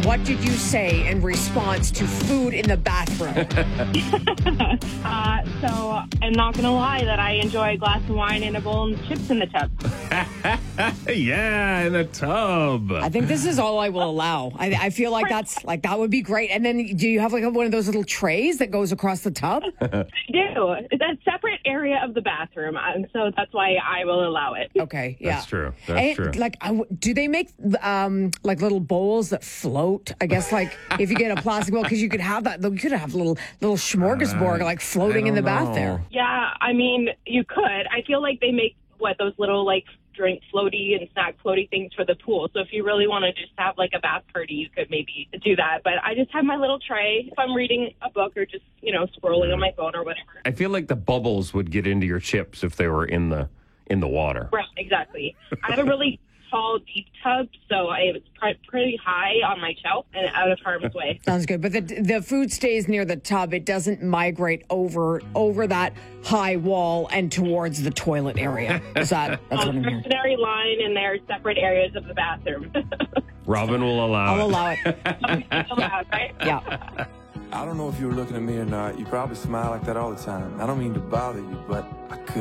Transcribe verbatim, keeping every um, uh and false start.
what did you say in response to food in the bathroom? uh, so I'm not going to lie that I enjoy a glass of wine and a bowl of chips in the tub. Yeah, in a tub. I think this is all I will allow. I, I feel like that's like that would be great. And then do you have like a, one of those little trays that goes across the tub? I do. It's a separate area of the bathroom, and so that's why I will allow it. Okay, yeah, That's true. That's And, true. Like, I w do they make um like little bowls that float? I guess like if you get a plastic bowl, because you could have that. You could have a little little smorgasbord Uh, like floating I in the don't bath know. there. Yeah, I mean, you could. I feel like they make, what, those little, like, drink floaty and snack floaty things for the pool. So if you really want to just have, like, a bath party, you could maybe do that. But I just have my little tray if I'm reading a book or just, you know, scrolling on my phone or whatever. I feel like the bubbles would get into your chips if they were in the in the water. Right, exactly. I have a really tall, deep tub, so I, it's pr- pretty high on my shelf and out of harm's way. Sounds good. But the the food stays near the tub. It doesn't migrate over over that high wall and towards the toilet area. Is that that's what I'm hearing? Imaginary line, and there are separate areas of the bathroom. Robin will allow I'll it. allow it. Allowed, right? Yeah. I don't know if you were looking at me or not. You probably smile like that all the time. I don't mean to bother you, but I could.